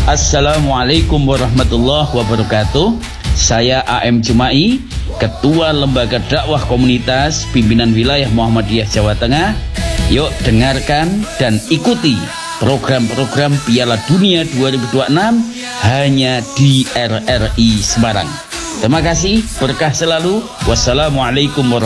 Assalamualaikum warahmatullahi wabarakatuh. Saya AM Jumai, Ketua Lembaga Dakwah Komunitas Pimpinan Wilayah Muhammadiyah Jawa Tengah. Yuk dengarkan dan ikuti program-program Piala Dunia 2026 hanya di RRI Semarang. Terima kasih, berkah selalu. Wassalamualaikum warahmatullahi wabarakatuh.